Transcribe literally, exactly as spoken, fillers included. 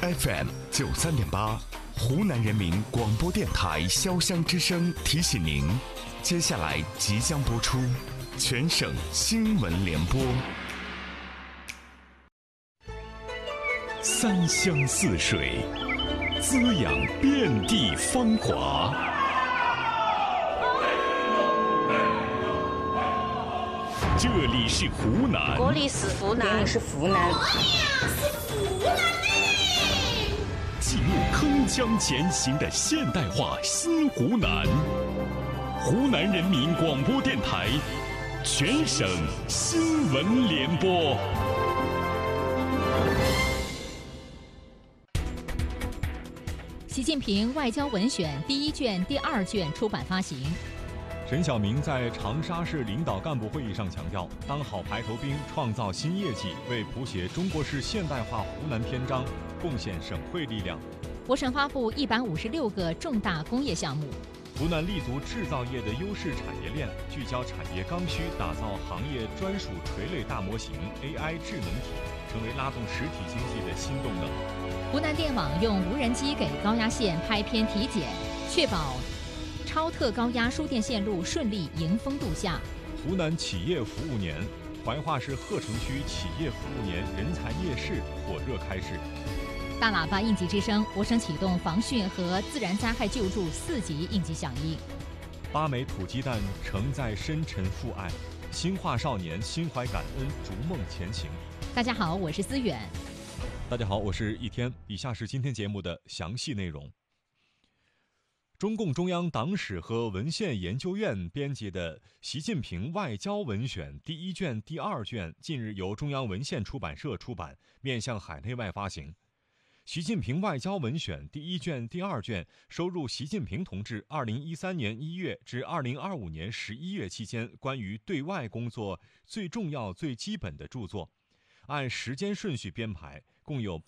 F M 九三点八，湖南人民广播电台潇湘之声提醒您，接下来即将播出全省新闻联播。三湘四水，滋养遍地芳华。这里是湖南， 这里是湖南， 这里是湖南， 我呀是湖南嘞！ 记录铿锵前行的现代化新湖南，湖南人民广播电台全省新闻联播。 习近平外交文选第一卷、第二卷出版发行。 陈晓明在长沙市领导干部会议上强调，当好排头兵，创造新业绩，为谱写中国式现代化湖南篇章贡献省会力量。 我省发布一百五十六个重大工业项目。 湖南立足制造业的优势产业链，聚焦产业刚需，打造行业专属垂类大模型 A I 智能体，成为拉动实体经济的新动能。 湖南电网用无人机给高压线拍片体检，确保超特高压输电线路顺利迎峰度夏。 湖南企业服务年，怀化市鹤城区企业服务年人才夜市火热开市。 大喇叭应急之声，我省启动防汛和自然灾害救助四级应急响应。 八枚土鸡蛋承载深沉父爱，新化少年心怀感恩，逐梦前行。 大家好，我是思远。 大家好，我是一天。以下是今天节目的详细内容。中共中央党史和文献研究院编辑的《习近平外交文选》第一卷、第二卷近日由中央文献出版社出版，面向海内外发行。习近平外交文选第一卷、第二卷收录习近平同志二零一三年一月至二零二五年十一月期间关于对外工作最重要、最基本的著作，按时间顺序编排，共有